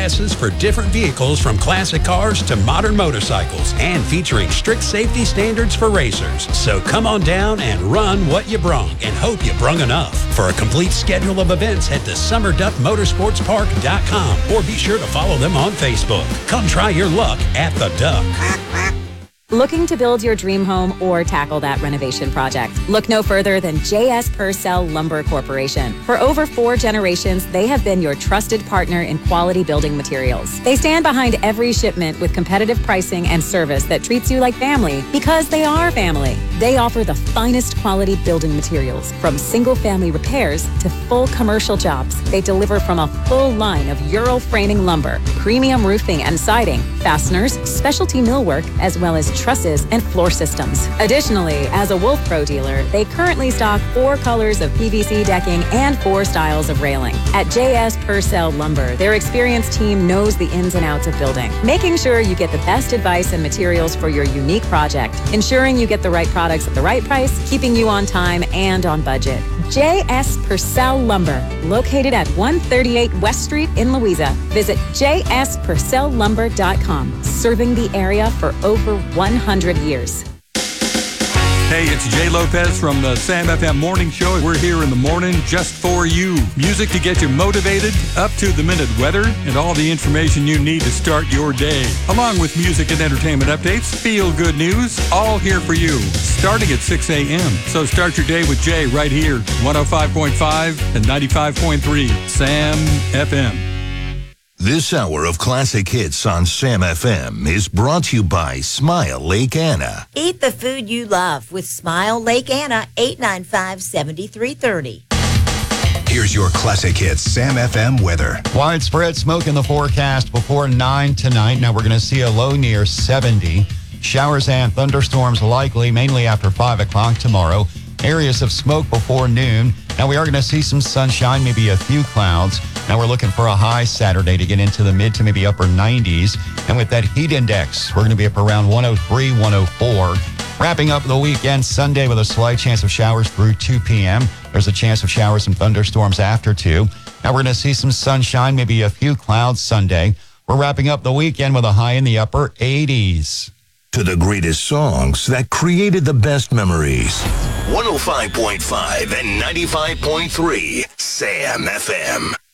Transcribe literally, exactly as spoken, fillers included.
classes for different vehicles from classic cars to modern motorcycles and featuring strict safety standards for racers. So come on down and run what you brung and hope you brung enough. For a complete schedule of events, head to summer duck motorsports park dot com or be sure to follow them on Facebook. Come try your luck at the Duck. Looking to build your dream home or tackle that renovation project? Look no further than J S Purcell Lumber Corporation. For over four generations, they have been your trusted partner in quality building materials. They stand behind every shipment with competitive pricing and service that treats you like family because they are family. They offer the finest quality building materials from single-family repairs to full commercial jobs. They deliver from a full line of Euro framing lumber, premium roofing and siding, fasteners, specialty millwork, as well as trusses and floor systems. Additionally, as a Wolf Pro dealer, they currently stock four colors of P V C decking and four styles of railing. At J S Purcell Lumber, their experienced team knows the ins and outs of building, making sure you get the best advice and materials for your unique project, ensuring you get the right products at the right price, keeping you on time and on budget. J S Purcell Lumber, located at one thirty-eight West Street in Louisa. Visit j s purcell lumber dot com, serving the area for over one hundred years. Hey, it's Jay Lopez from the Sam F M Morning Show. We're here in the morning just for you. Music to get you motivated, up-to-the-minute weather, and all the information you need to start your day. Along with music and entertainment updates, feel-good news, all here for you, starting at six a.m. So start your day with Jay right here, one oh five point five and ninety-five point three, Sam F M. This hour of classic hits on Sam F M is brought to you by Smile Lake Anna. Eat the food you love with Smile Lake Anna, eight nine five, seven three three oh. Here's your classic hits Sam F M weather. Widespread smoke in the forecast before nine tonight. Now we're going to see a low near seventy. Showers and thunderstorms likely, mainly after five o'clock tomorrow. Areas of smoke before noon. Now we are going to see some sunshine, maybe a few clouds. Now we're looking for a high Saturday to get into the mid to maybe upper nineties. And with that heat index, we're going to be up around one oh three, one oh four. Wrapping up the weekend Sunday with a slight chance of showers through two p.m. There's a chance of showers and thunderstorms after two. Now we're going to see some sunshine, maybe a few clouds Sunday. We're wrapping up the weekend with a high in the upper eighties. To the greatest songs that created the best memories. one oh five point five and ninety-five point three, Sam F M.